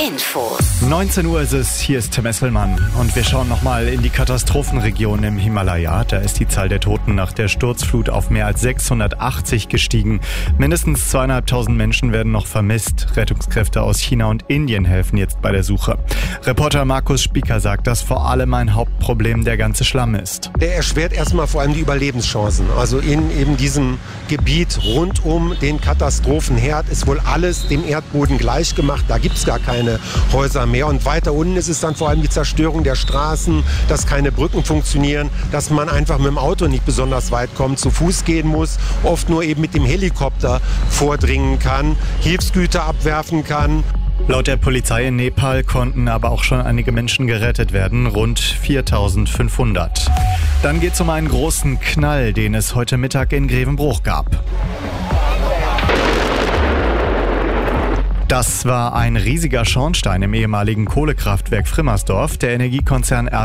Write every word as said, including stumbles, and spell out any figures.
Info. neunzehn Uhr ist es, hier ist Tim Esselmann und wir schauen nochmal in die Katastrophenregion im Himalaya. Da ist die Zahl der Toten nach der Sturzflut auf mehr als sechshundertachtzig gestiegen. Mindestens zweieinhalbtausend Menschen werden noch vermisst. Rettungskräfte aus China und Indien helfen jetzt bei der Suche. Reporter Markus Spieker sagt, dass vor allem ein Hauptproblem der ganze Schlamm ist. Der erschwert erstmal vor allem die Überlebenschancen. Also in eben diesem Gebiet rund um den Katastrophenherd ist wohl alles dem Erdboden gleich gemacht. Da gibt es gar keine Häuser mehr. Und weiter unten ist es dann vor allem die Zerstörung der Straßen, dass keine Brücken funktionieren, dass man einfach mit dem Auto nicht besonders weit kommt, zu Fuß gehen muss, oft nur eben mit dem Helikopter vordringen kann, Hilfsgüter abwerfen kann. Laut der Polizei in Nepal konnten aber auch schon einige Menschen gerettet werden, rund viertausendfünfhundert. Dann geht es um einen großen Knall, den es heute Mittag in Grevenbruch gab. Das war ein riesiger Schornstein im ehemaligen Kohlekraftwerk Frimmersdorf. Der Energiekonzern